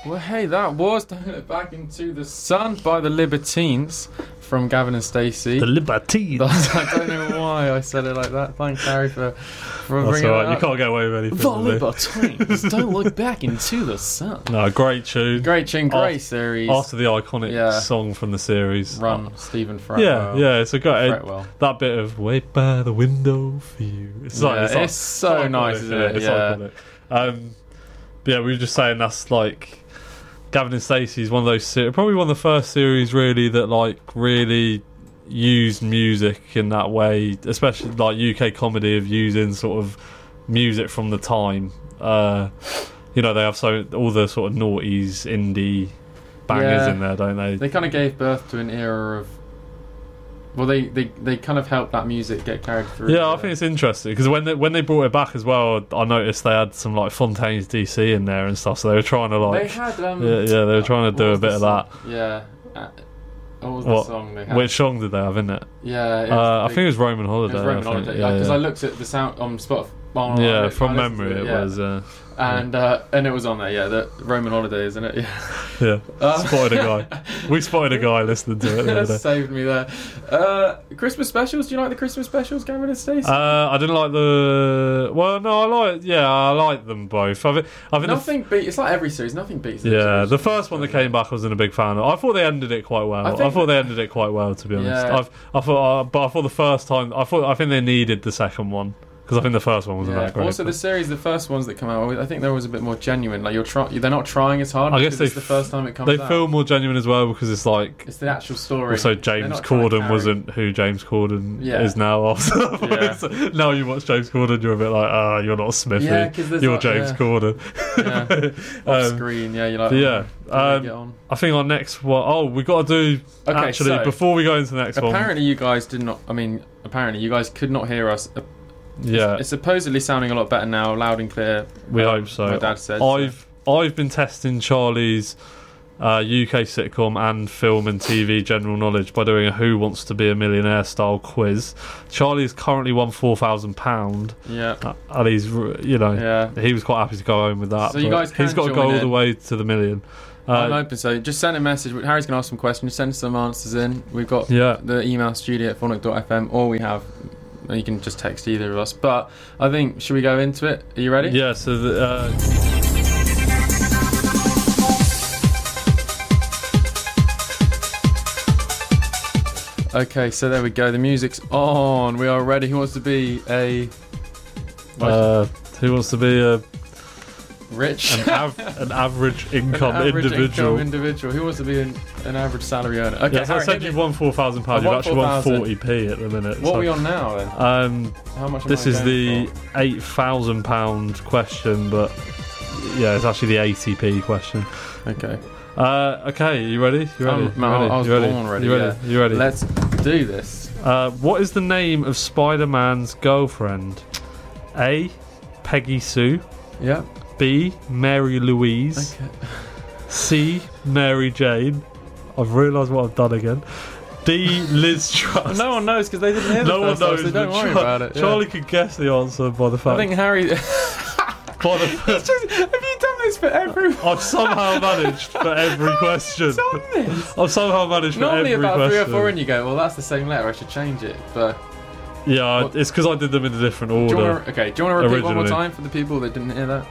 Well, hey, that was Don't Look Back Into the Sun by the Libertines from Gavin and Stacey. The Libertines. I don't know why I said it like that. Thanks, Harry, for That's bringing alright, it you up. can't get away with anything. The Libertines. Don't Look Back Into the Sun. No, great tune. Great tune, great series. After the iconic song from the series. Run, Stephen Fretwell. Yeah, it's a great... Fretwell. That bit of wait by the window for you. It's so iconic, nice, isn't it? It's iconic. But yeah, we were just saying that's like Gavin and Stacey's one of those probably one of the first series really that like really used music in that way, especially like UK comedy of using sort of music from the time. You know, they have all the sort of noughties indie bangers in there, don't they? They kind of gave birth to an era of. Well, they kind of helped that music get carried through. Yeah, I think it's interesting because when they brought it back as well, I noticed they had some like Fontaine's DC in there and stuff. So they were trying to like. They had. They were trying to do a bit of that. Yeah. What was the song they had? Which song did they have in it? Yeah. I think it was Roman Holiday. It was Roman Holiday. Because I looked at the sound on Spotify. Yeah, from memory it was. And it was on there, the Roman Holiday, isn't it? Yeah. Spotted a guy. We spotted a guy listening to it the other day. Saved me there. Christmas specials. Do you like the Christmas specials, Gavin and Stacey? I didn't like the. Well, no, I like them both. I think nothing beats. It's like every series. Nothing beats. Yeah, the first one that came back I wasn't a big fan of. I thought they ended it quite well. I thought they ended it quite well, to be honest. Yeah. I thought the first time. I think they needed the second one. Because I think the first one wasn't that great. Also, the series, the first ones that come out, I think they was a bit more genuine. Like they're not trying as hard. I guess it's the first time it comes out. They feel more genuine as well because it's like it's the actual story. Also, James Corden wasn't who James Corden is now. So now you watch James Corden, you're a bit like, you're not Smithy. Yeah, you're James Corden. Off screen, you're like. Yeah. I think our next one. Oh, we got to do. Okay, actually, before we go into the next one. Apparently, you guys did not. I mean, apparently, you guys could not hear us. It's supposedly sounding a lot better now, loud and clear. We hope so. My dad said. I've been testing Charlie's UK sitcom and film and TV general knowledge by doing a Who Wants to Be a Millionaire style quiz. Charlie's currently won £4,000. Yeah, and he's he was quite happy to go home with that. So you guys, he's got to go all the way to the million. I'm open, so just send a message. Harry's going to ask some questions. Send some answers in. We've got the email studio@phonic.fm, or we have. You can just text either of us. But I think, should we go into it? Are you ready? Yeah, so okay, so there we go. The music's on. We are ready. Who wants to be a... who wants to be a... Rich? An average income individual. Who wants to be an average salary earner? Okay, yeah, so I said you've won £4,000. You've actually won 40p at the minute. What are we on now then? How much? This is the £8,000 question, but yeah, it's actually the 80p question. Okay. Okay, you ready? I was born ready. You ready? Let's do this. What is the name of Spider-Man's girlfriend? A. Peggy Sue. Yeah. B. Mary Louise. Okay. C. Mary Jane. I've realised what I've done again. D. Liz Truss. No one knows because they didn't hear the first one, so don't worry about it. Charlie could guess the answer by the fact. I think Harry... have you done this for every... I've somehow managed for every question. I've somehow managed for Normally every question. Normally about 3 or 4 and you go, well, that's the same letter, I should change it, but... Yeah, it's because I did them in a different order. Do you want to repeat one more time for the people that didn't hear that?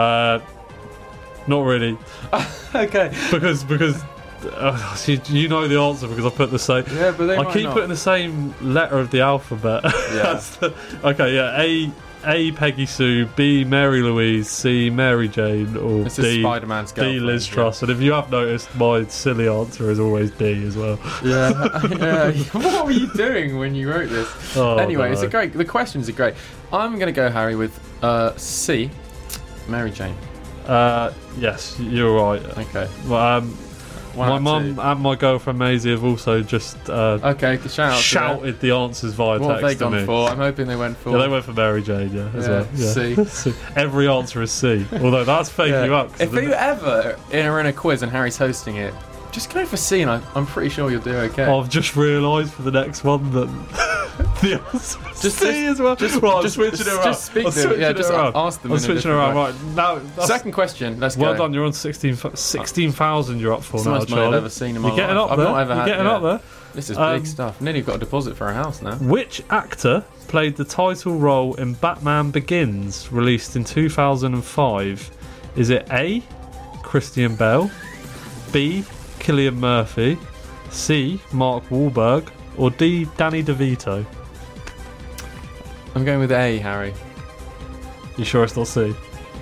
Not really. Okay. Because you know the answer because I put the same. Yeah, but I keep putting the same letter of the alphabet. Yeah. Okay. Yeah. A. Peggy Sue. B. Mary Louise. C. Mary Jane. Or this D. Is Spider-Man's girlfriend. D. Liz Truss. And if you have noticed, my silly answer is always D as well. Yeah. What were you doing when you wrote this? Anyway, it's the questions are great. I'm going to go, Harry, with C. Mary Jane. Yes, you're right. Okay. Well, my mum and my girlfriend Maisie have also just shouted the answers via text to me. What have they gone for? I'm hoping they went for... Yeah, they went for Mary Jane, as well. Yeah. C. Every answer is C. Although that's faking you up. If you ever are in a quiz and Harry's hosting it, just go for C and I'm pretty sure you'll do okay. I've just realised for the next one that The C as well. I'm switching it around. Just speak to them. Yeah, just ask them. I'm switching around. Right now. Second question. Let's go. Well done. You're on 16,000. You're up for now, Charlie. I've ever seen in my life. You're getting up there. This is big stuff. Nearly got a deposit for a house now. Which actor played the title role in Batman Begins, released in 2005? Is it A, Christian Bale, B, Cillian Murphy, C, Mark Wahlberg, or D, Danny DeVito? I'm going with A, Harry. You sure it's not C?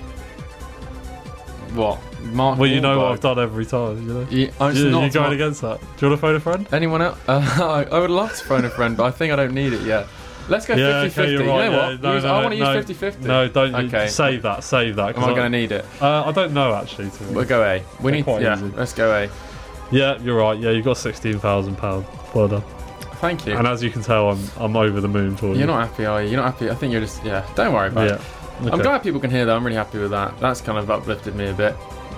What? Mark Well, you Wahlberg. know what I've done every time, you know? You're going against that. Do you want to phone a friend? Anyone else? I would love to phone a friend, but I think I don't need it yet. Let's go 50-50. Okay, you know what? I want to use 50-50. No, don't. Okay. Save that. Am I going to need it? I don't know, actually. We'll go A. Easy. Let's go A. Yeah, you're right. Yeah, you've got £16,000. Well done. Thank you. And as you can tell, I'm over the moon for you. You're not happy, are you? You're not happy. I think you're just... Yeah, don't worry about it. Okay. I'm glad people can hear that. I'm really happy with that. That's kind of uplifted me a bit.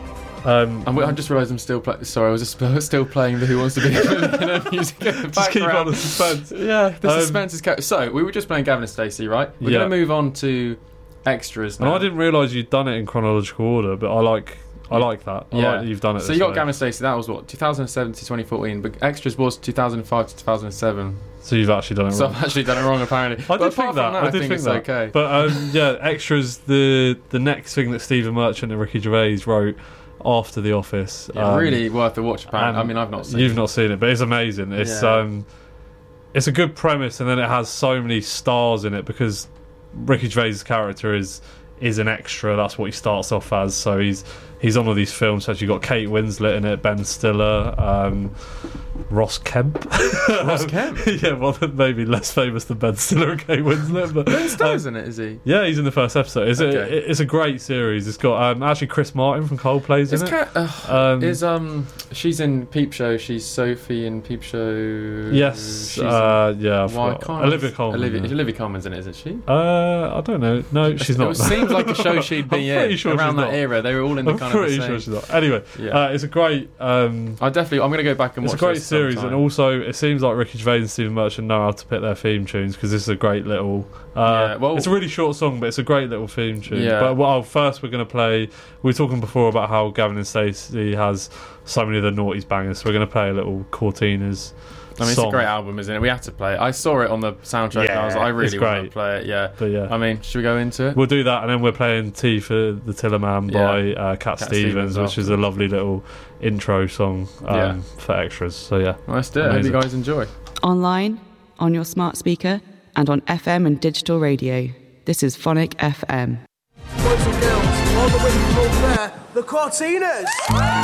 I just realised I'm still playing. Sorry, I was just still playing the Who Wants to Be a Millionaire music in the background. Just keep on the suspense. Yeah, the suspense is... So, we were just playing Gavin and Stacey, right? We're going to move on to extras now. And I didn't realise you'd done it in chronological order, but I like that. I like that you've done it. So you got Gavin and Stacey, that was what, 2007 to 2014, but extras was 2005 to 2007. So you've actually done it wrong. So I've actually done it wrong, apparently. I did think that. I think it's okay. But extras, the next thing that Stephen Merchant and Ricky Gervais wrote after The Office. Really worth a watch, apparently. I mean, I've not seen it. You've not seen it, but it's amazing. It's it's a good premise, and then it has so many stars in it because Ricky Gervais' character is an extra. That's what he starts off as. So he's on all these films. So you've got Kate Winslet in it, Ben Stiller, Ross Kemp. Ross Kemp? Yeah, well, maybe less famous than Ben Stiller and Kate Winslet. But Ben Stiller's in it, is he? Yeah, he's in the first episode. It's a great series. It's got actually Chris Martin from Coldplay's in it. She's in Peep Show. She's Sophie in Peep Show. Yes. Olivia Colman. Olivia Colman's in it, isn't she? I don't know. No, she's not. It seems like a show she'd be in around that era. They were all in the kind of the same. Sure she's not. Anyway, it's a great. I'm going to go back and watch. It's a great series, and also it seems like Ricky Gervais and Stephen Merchant know how to pick their theme tunes because this is a great little. It's a really short song, but it's a great little theme tune. Yeah. But first we're going to play. We were talking before about how Gavin and Stacey has so many of the noughties bangers, so we're going to play a little Cortinas. I mean, it's a great album, isn't it? We had to play it. I saw it on the soundtrack and I was like, I really want to play it. Yeah. But I mean, should we go into it? We'll do that, and then we're playing Tea for the Tillerman by Cat Stevens, which is a lovely little intro song for extras. So yeah. Let's do it. I hope you guys enjoy. Online, on your smart speaker, and on FM and digital radio. This is Phonic FM. Boys and girls, all the way from over there, the Cortinas.